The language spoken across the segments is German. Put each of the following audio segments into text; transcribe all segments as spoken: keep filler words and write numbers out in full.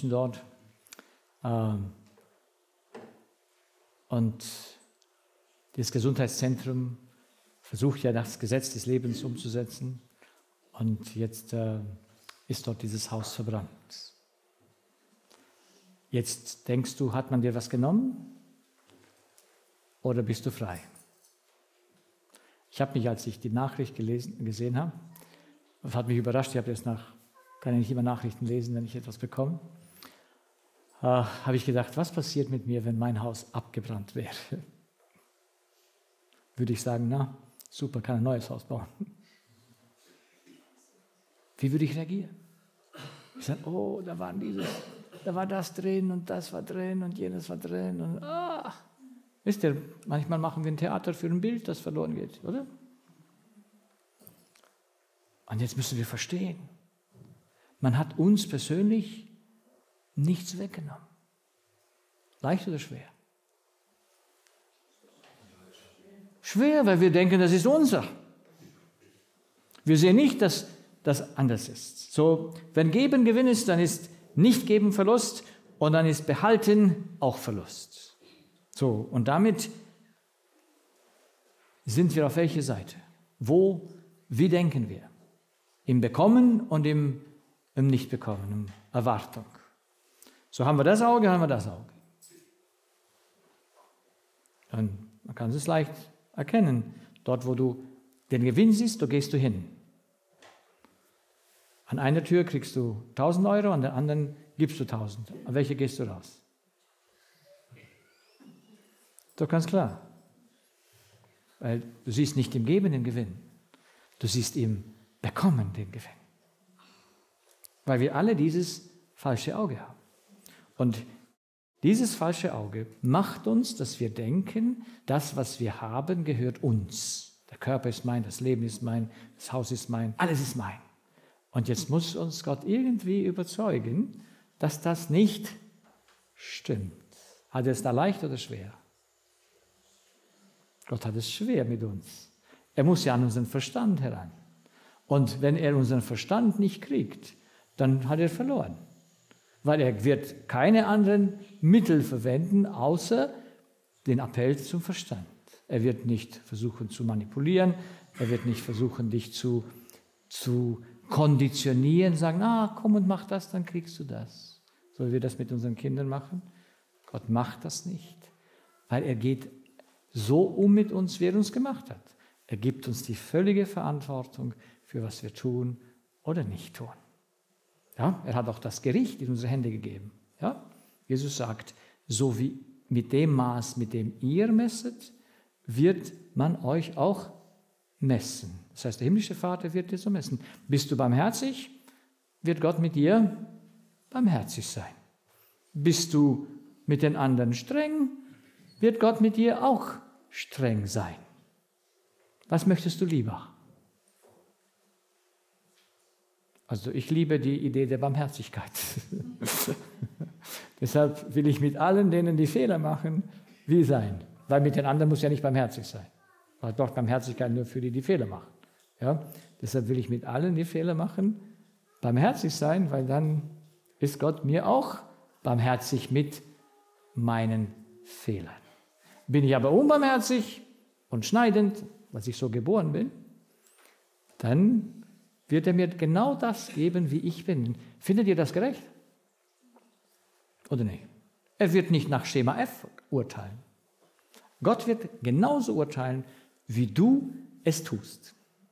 Menschen dort. Ähm, und das Gesundheitszentrum versucht ja das Gesetz des Lebens umzusetzen. Und jetzt äh, ist dort dieses Haus verbrannt. Jetzt denkst du, hat man dir was genommen? Oder bist du frei? Ich habe mich, als ich die Nachricht gelesen, gesehen habe, das hat mich überrascht, ich habe jetzt nach, kann ja nicht immer Nachrichten lesen, wenn ich etwas bekomme, äh, habe ich gedacht, was passiert mit mir, wenn mein Haus abgebrannt wäre? Würde ich sagen, na, super, kann ein neues Haus bauen. Wie würde ich reagieren? Ich sage, oh, da waren dieses, da war das drin und das war drin und jenes war drin und ah. Wisst ihr, manchmal machen wir ein Theater für ein Bild, das verloren geht, oder? Und jetzt müssen wir verstehen, man hat uns persönlich nichts weggenommen. Leicht oder schwer? Schwer, weil wir denken, das ist unser. Wir sehen nicht, dass das anders ist. So, wenn Geben Gewinn ist, dann ist Nicht-Geben Verlust und dann ist Behalten auch Verlust. So, und damit sind wir auf welche Seite? Wo, wie denken wir? Im Bekommen und im, im Nicht-Bekommen, im Erwartung. So haben wir das Auge, haben wir das Auge. Und man kann es leicht erkennen. Dort, wo du den Gewinn siehst, da gehst du hin. An einer Tür kriegst du tausend Euro, an der anderen gibst du tausend. An welche gehst du raus? Doch ganz klar. Weil du siehst nicht im Geben den Gewinn. Du siehst im Bekommen den Gewinn. Weil wir alle dieses falsche Auge haben. Und dieses falsche Auge macht uns, dass wir denken, das, was wir haben, gehört uns. Der Körper ist mein, das Leben ist mein, das Haus ist mein, alles ist mein. Und jetzt muss uns Gott irgendwie überzeugen, dass das nicht stimmt. Hat er es da leicht oder schwer? Gott hat es schwer mit uns. Er muss ja an unseren Verstand heran. Und wenn er unseren Verstand nicht kriegt, dann hat er verloren. Weil er wird keine anderen Mittel verwenden, außer den Appell zum Verstand. Er wird nicht versuchen zu manipulieren, er wird nicht versuchen, dich zu, zu konditionieren, sagen, ah, komm und mach das, dann kriegst du das. So wie wir das mit unseren Kindern machen. Gott macht das nicht, weil er geht so um mit uns, wie er uns gemacht hat. Er gibt uns die völlige Verantwortung für was wir tun oder nicht tun. Ja, er hat auch das Gericht in unsere Hände gegeben. Ja? Jesus sagt, so wie mit dem Maß, mit dem ihr messet, wird man euch auch messen. Das heißt, der himmlische Vater wird dir so messen. Bist du barmherzig, wird Gott mit dir barmherzig sein. Bist du mit den anderen streng, wird Gott mit dir auch streng sein. Was möchtest du lieber? Also ich liebe die Idee der Barmherzigkeit. Deshalb will ich mit allen, denen die Fehler machen, wie sein. Weil mit den anderen muss ja nicht barmherzig sein. Man braucht Barmherzigkeit nur für die, die Fehler machen. Ja? Deshalb will ich mit allen, die Fehler machen, barmherzig sein, weil dann ist Gott mir auch barmherzig mit meinen Fehlern. Bin ich aber unbarmherzig und schneidend, was ich so geboren bin, dann wird er mir genau das geben, wie ich bin. Findet ihr das gerecht? Oder nicht? Er wird nicht nach Schema F urteilen. Gott wird genauso urteilen, wie du es tust.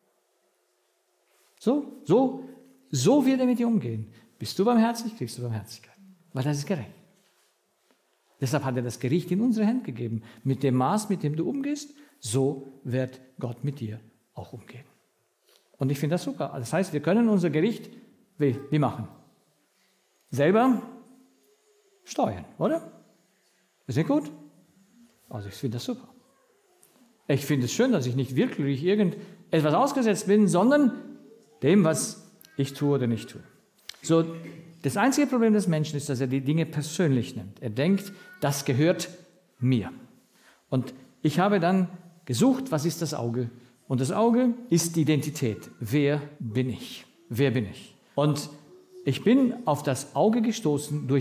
So, so, so wird er mit dir umgehen. Bist du barmherzig, kriegst du Barmherzigkeit. Weil das ist gerecht. Deshalb hat er das Gericht in unsere Hände gegeben. Mit dem Maß, mit dem du umgehst, so wird Gott mit dir auch umgehen. Und ich finde das super. Das heißt, wir können unser Gericht wie, wie machen? Selber steuern, oder? Ist nicht gut? Also ich finde das super. Ich finde es schön, dass ich nicht wirklich irgendetwas ausgesetzt bin, sondern dem, was ich tue oder nicht tue. So, das einzige Problem des Menschen ist, dass er die Dinge persönlich nimmt. Er denkt, das gehört mir. Und ich habe dann gesucht, was ist das Auge? Und das Auge ist die Identität. Wer bin ich? Wer bin ich? Und ich bin auf das Auge gestoßen durch